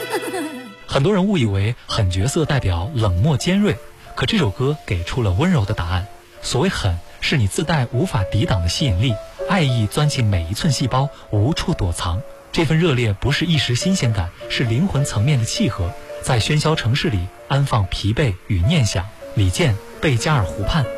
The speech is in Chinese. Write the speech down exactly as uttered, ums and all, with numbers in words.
很多人误以为狠角色代表冷漠尖锐，可这首歌给出了温柔的答案。所谓狠，是你自带无法抵挡的吸引力，爱意钻进每一寸细胞，无处躲藏。这份热烈不是一时新鲜感，是灵魂层面的契合，在喧嚣城市里安放疲惫与念想。李健，贝加尔湖畔。